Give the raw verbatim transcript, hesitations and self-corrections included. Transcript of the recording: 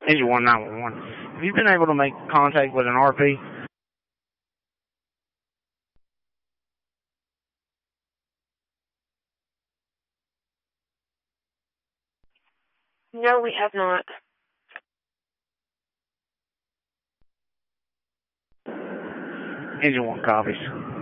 Engine one nine one one. Have you been able to make contact with an R P? No, we have not. Engine one copies.